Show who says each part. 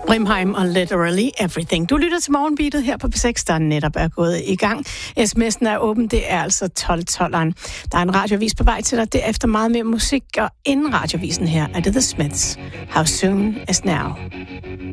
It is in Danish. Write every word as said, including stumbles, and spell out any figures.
Speaker 1: Brimheim og Literally Everything. Du lytter til Morgenbeatet her på P seks, der netop er gået i gang. sms'en er åben, det er altså tolv tolveren. Der er en radiovis på vej til dig, derefter meget mere musik, og inden radiovisen her er det The Smiths. How Soon Is Now.